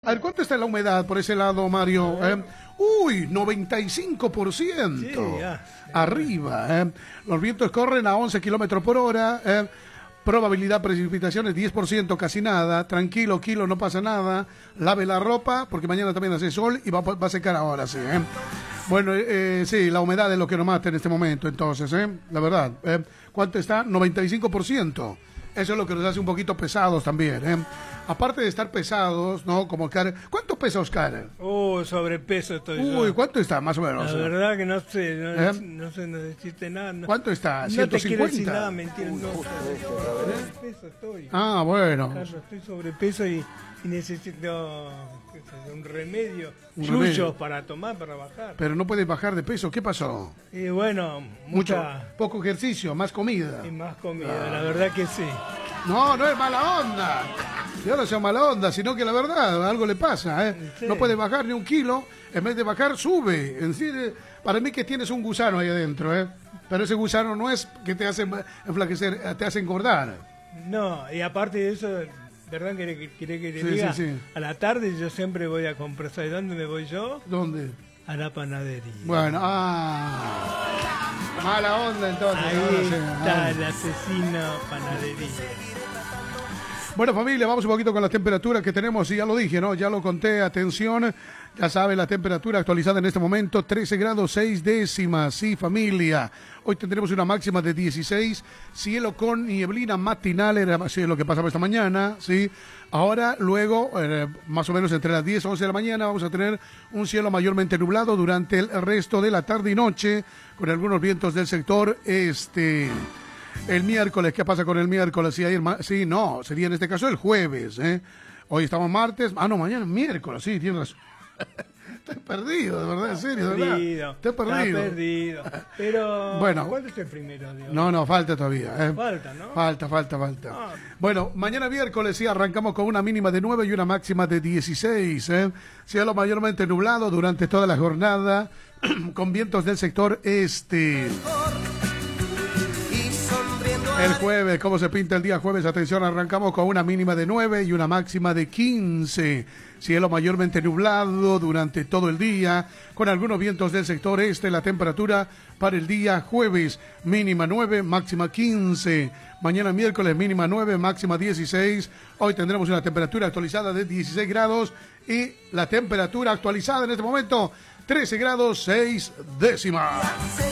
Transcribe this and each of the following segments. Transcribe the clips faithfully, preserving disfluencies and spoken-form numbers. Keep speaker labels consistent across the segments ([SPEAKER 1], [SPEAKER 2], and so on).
[SPEAKER 1] A ver, ¿cuánto está la humedad por ese lado, Mario? ¿Eh? Uy, noventa y cinco por ciento.
[SPEAKER 2] Sí, ya.
[SPEAKER 1] Arriba. ¿Eh? Los vientos corren a once kilómetros por hora. ¿Eh? Probabilidad de precipitaciones diez por ciento, casi nada. Tranquilo, kilo, no pasa nada. Lave la ropa, porque mañana también hace sol y va, va a secar ahora, sí. ¿eh? Bueno, eh, sí, la humedad es lo que nos mata en este momento, entonces, ¿eh? La verdad. ¿eh? ¿Cuánto está? noventa y cinco por ciento. Eso es lo que nos hace un poquito pesados también, ¿eh? Aparte de estar pesados, ¿no? Como Oscar. ¿Cuánto pesa Oscar?
[SPEAKER 2] Oh, sobrepeso estoy
[SPEAKER 1] Uy,
[SPEAKER 2] yo.
[SPEAKER 1] ¿cuánto está más o menos?
[SPEAKER 2] La verdad que no sé, no,
[SPEAKER 1] ¿Eh?
[SPEAKER 2] no sé, no decirte nada. No,
[SPEAKER 1] ¿Cuánto está?
[SPEAKER 2] no te quiero decir
[SPEAKER 1] ¿ciento cincuenta?
[SPEAKER 2] nada, mentira. No, sobrepeso estoy.
[SPEAKER 1] Ah, bueno.
[SPEAKER 2] Carlos, estoy sobrepeso y, y necesito qué sé yo, un remedio,
[SPEAKER 1] Un
[SPEAKER 2] yuyos
[SPEAKER 1] remedio.
[SPEAKER 2] para tomar, para bajar.
[SPEAKER 1] Pero no puedes bajar de peso. ¿Qué pasó?
[SPEAKER 2] Y bueno,
[SPEAKER 1] Mucho.
[SPEAKER 2] mucha
[SPEAKER 1] Poco ejercicio, más comida.
[SPEAKER 2] y más comida, la verdad que sí.
[SPEAKER 1] No, no es mala onda. Yo no soy mala onda, sino que la verdad, algo le pasa, ¿eh?
[SPEAKER 2] Sí.
[SPEAKER 1] No puede bajar ni un kilo, en vez de bajar, sube. En sí, eh, para mí que tienes un gusano ahí adentro, ¿eh? Pero ese gusano no es que te hace enflaquecer, eh, te hace engordar.
[SPEAKER 2] No, y aparte de eso, ¿verdad? ¿Quiere que, quiere que te
[SPEAKER 1] Sí,
[SPEAKER 2] diga?
[SPEAKER 1] sí, sí.
[SPEAKER 2] A la tarde yo siempre voy a comprar. ¿Sabes dónde me voy yo?
[SPEAKER 1] ¿Dónde?
[SPEAKER 2] A la panadería.
[SPEAKER 1] Bueno, ah. Mala onda entonces.
[SPEAKER 2] Ahí
[SPEAKER 1] ahora sí,
[SPEAKER 2] está
[SPEAKER 1] ah.
[SPEAKER 2] el asesino panadería.
[SPEAKER 1] Bueno, familia, vamos un poquito con la temperatura que tenemos, y ya lo dije, ¿no? Ya lo conté, atención, ya saben, la temperatura actualizada en este momento, trece grados seis décimas, sí, familia. Hoy tendremos una máxima de dieciséis, cielo con nieblina matinal, era así lo que pasaba esta mañana, sí. Ahora, luego, eh, más o menos entre las diez, once de la mañana, vamos a tener un cielo mayormente nublado durante el resto de la tarde y noche, con algunos vientos del sector este. El miércoles, ¿qué pasa con el miércoles? Sí, ayer, sí, no, sería en este caso el jueves, ¿eh? Hoy estamos martes, ah, no, mañana es miércoles, sí, tienes razón. Estoy perdido, de verdad, en serio, de verdad.
[SPEAKER 2] Perdido.
[SPEAKER 1] Estoy perdido.
[SPEAKER 2] Está perdido. Pero,
[SPEAKER 1] Bueno.
[SPEAKER 2] ¿cuándo es el primero? Dios?
[SPEAKER 1] No, no, falta todavía, ¿eh?
[SPEAKER 2] Falta, ¿no?
[SPEAKER 1] Falta, falta, falta.
[SPEAKER 2] Ah.
[SPEAKER 1] Bueno, mañana miércoles sí arrancamos con una mínima de nueve y una máxima de dieciséis, ¿eh? Cielo mayormente nublado durante toda la jornada, con vientos del sector este. El jueves, ¿cómo se pinta el día jueves? Atención, arrancamos con una mínima de nueve y una máxima de quince. Cielo mayormente nublado durante todo el día, con algunos vientos del sector este. La temperatura para el día jueves, mínima nueve, máxima quince. Mañana miércoles, mínima nueve, máxima dieciséis. Hoy tendremos una temperatura actualizada de dieciséis grados y la temperatura actualizada en este momento, trece grados seis décimas.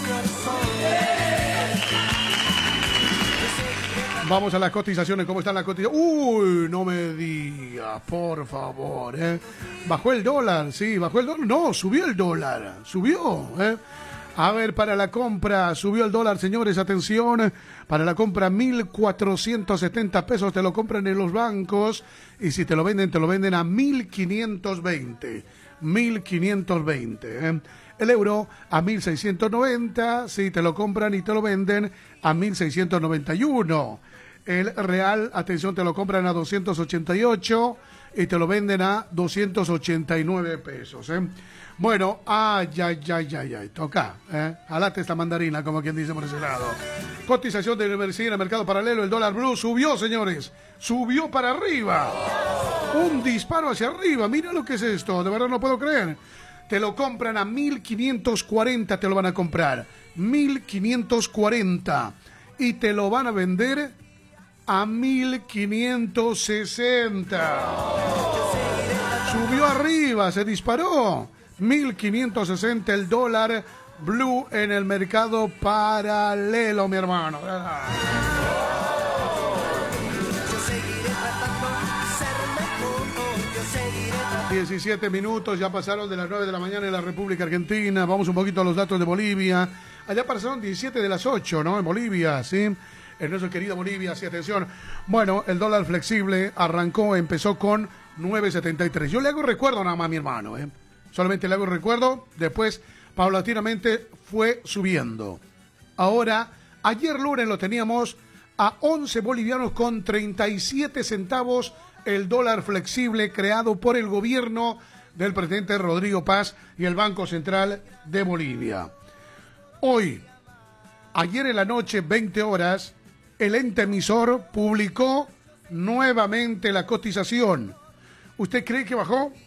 [SPEAKER 1] Vamos a las cotizaciones, ¿cómo están las cotizaciones? Uy, no me digas, por favor, ¿eh? Bajó el dólar, sí, bajó el dólar. No, subió el dólar, subió, ¿eh? A ver, para la compra, subió el dólar, señores, atención. Para la compra, mil cuatrocientos setenta pesos, te lo compran en los bancos. Y si te lo venden, te lo venden a mil quinientos veinte. mil quinientos veinte, ¿eh? El euro a mil seiscientos noventa, si te lo compran y te lo venden a mil seiscientos noventa y uno. El real, atención, te lo compran a doscientos ochenta y ocho y te lo venden a doscientos ochenta y nueve pesos, ¿eh? Bueno, ay, ay, ay, ay, ay, toca, ¿eh? Jalate esta mandarina, como quien dice por ese lado. Cotización de universidad en el mercado paralelo, el dólar blue subió, señores, subió para arriba. Un disparo hacia arriba, mira lo que es esto, de verdad no puedo creer. Te lo compran a mil quinientos cuarenta, te lo van a comprar, mil quinientos cuarenta, y te lo van a vender a mil quinientos sesenta. Subió arriba, se disparó. mil quinientos sesenta el dólar blue en el mercado paralelo, mi hermano. diecisiete minutos, ya pasaron de las nueve de la mañana en la República Argentina. Vamos un poquito a los datos de Bolivia. Allá pasaron diecisiete de las ocho, ¿no? En Bolivia, ¿sí? En nuestra querida Bolivia, sí, atención. Bueno, el dólar flexible arrancó, empezó con nueve setenta y tres. Yo le hago recuerdo nada más a mi hermano, ¿eh? Solamente le hago recuerdo, después paulatinamente fue subiendo. Ahora, ayer lunes lo teníamos a once bolivianos con treinta y siete centavos el dólar flexible creado por el gobierno del presidente Rodrigo Paz y el Banco Central de Bolivia. Hoy, ayer en la noche, veinte horas, el ente emisor publicó nuevamente la cotización. ¿Usted cree que bajó?